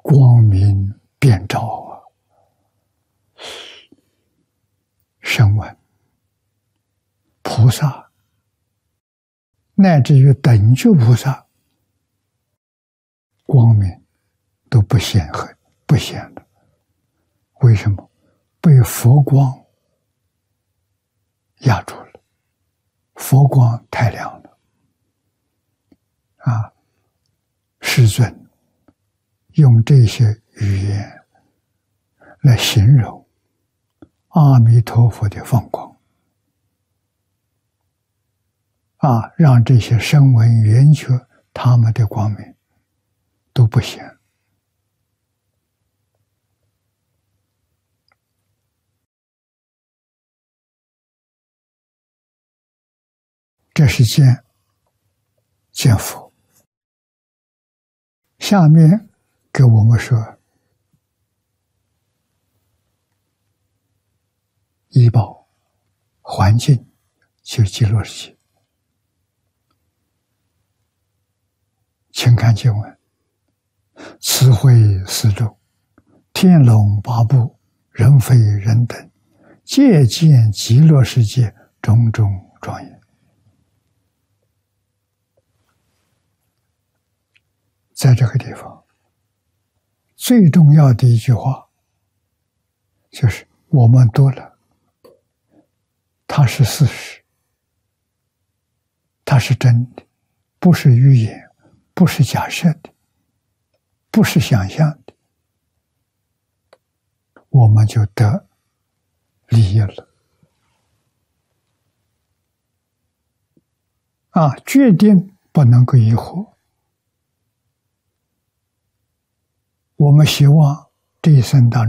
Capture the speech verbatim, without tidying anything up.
光明遍照啊，声闻、菩萨，乃至于等觉菩萨，光明都不显黑，不显了。为什么？被佛光压住了，佛光太亮了啊！世尊用这些语言来形容阿弥陀佛的放光啊，让这些声闻缘觉他们的光明都不显。这是见见佛。下面给我们说医报环境，就是极乐世界。请看经文：慈惠四周，天龙八部，人非人等，皆见极乐世界种种庄严。在这个地方，最重要的一句话就是我们读了，它是事实，它是真的，不是预言，不是假设的，不是想象的，我们就得利益了啊！决定不能够疑惑。我们希望这一生当中